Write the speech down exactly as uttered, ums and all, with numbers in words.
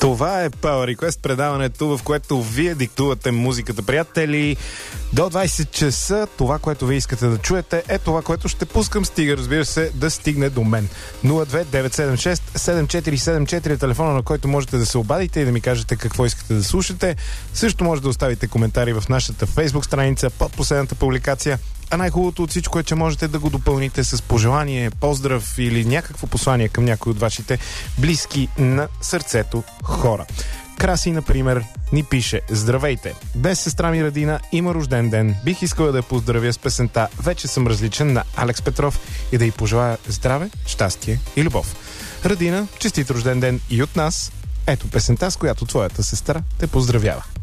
Това е Power Request, предаването, в което вие диктувате музиката, приятели. До двайсет часа това, което вие искате да чуете, е това, което ще пускам. Стига, разбира се, да стигне до мен. нула две девет седем шест седем четири седем четири е телефона, на който можете да се обадите и да ми кажете какво искате да слушате. Също може да оставите коментари в нашата Facebook страница под последната публикация. А най-хубавото от всичко е, че можете да го допълните с пожелание, поздрав или някакво послание към някой от вашите близки на сърцето хора. Краси, например, ни пише: здравейте, днес сестра ми Радина има рожден ден. Бих искала да я поздравя с песента "Вече съм различен" на Алекс Петров и да й пожелая здраве, щастие и любов. Радина, честит рожден ден и от нас. Ето песента, с която твоята сестра те поздравява.